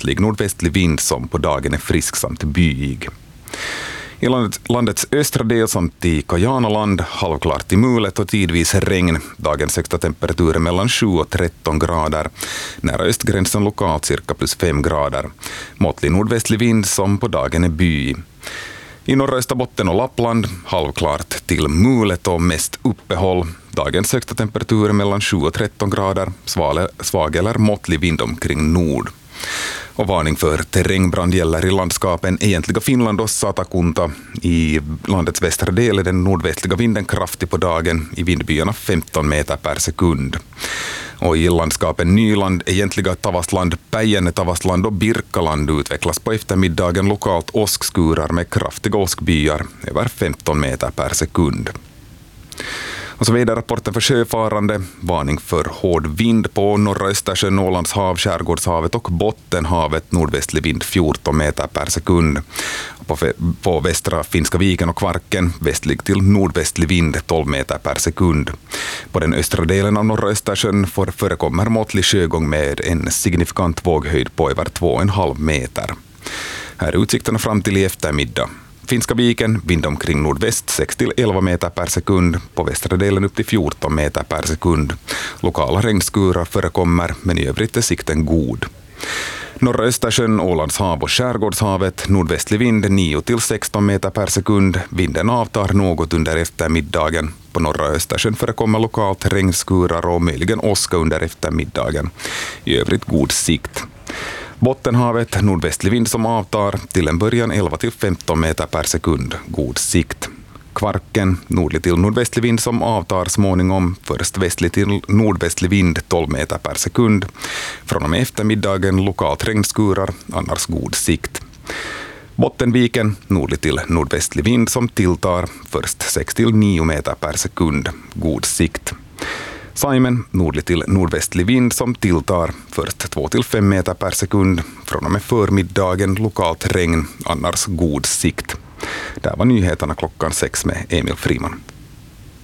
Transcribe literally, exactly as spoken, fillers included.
måttlig nordvästlig vind som på dagen är frisk samt byig. I landet, landets östra del samt i Kajanaland halvklart i mulet och tidvis regn. Dagens högsta temperatur är mellan sju och tretton grader. Nära östgränsen lokalt cirka plus fem grader. Måttlig nordvästlig vind som på dagen är byig. I norra Österbotten och Lappland halvklart till mulet och mest uppehåll. Dagens högsta temperatur är mellan sju och tretton grader. Svag eller måttlig vind omkring nord. Och varning för terrängbrand gäller i landskapen egentliga Finland och Satakunta. I landets västra del är den nordvästliga vinden kraftig på dagen, i vindbyarna femton meter per sekund. Och i landskapen Nyland, egentliga Tavastland, Päijänne, Tavastland och Birkaland utvecklas på eftermiddagen lokalt åskskurar med kraftiga åskbyar över femton meter per sekund. Och så vidare rapporten för sjöfarande, varning för hård vind på norra Östersjön, Ålands hav, Skärgårdshavet och Bottenhavet, nordvästlig vind fjorton meter per sekund. På, på västra Finska viken och Kvarken, västlig till nordvästlig vind tolv meter per sekund. På den östra delen av norra Östersjön får förekommer måttlig sjögång med en signifikant våghöjd på över två och en halv meter. Här är utsikterna fram till i eftermiddag. Finska viken, vind omkring nordväst sex till elva meter per sekund, på västra delen upp till fjorton meter per sekund. Lokala regnskurar förekommer, men i övrigt är sikten god. Norra Östersjön, Ålands hav och Skärgårdshavet, nordvästlig vind nio till sexton meter per sekund. Vinden avtar något under eftermiddagen. På norra Östersjön förekommer lokalt regnskurar och möjligen åska under eftermiddagen. I övrigt god sikt. Bottenhavet, nordvästlig vind som avtar, till en början elva till femton meter per sekund, god sikt. Kvarken, nordlig till nordvästlig vind som avtar småningom, först västlig till nordvästlig vind tolv meter per sekund. Från och med eftermiddagen lokalt regnskurar, annars god sikt. Bottenviken, nordlig till nordvästlig vind som tilltar, först sex till nio meter per sekund, god sikt. Saimen, nordlig till nordvästlig vind som tilltar, först två till fem meter per sekund. Från och med förmiddagen lokalt regn, annars god sikt. Där var nyheterna klockan sex med Emil Friman.